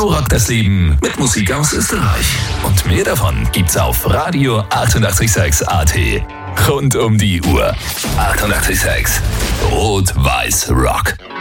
So rockt das Leben mit Musik aus Österreich. Und mehr davon gibt's auf Radio 886 AT. Rund um die Uhr. 886 Rot-Weiß Rock.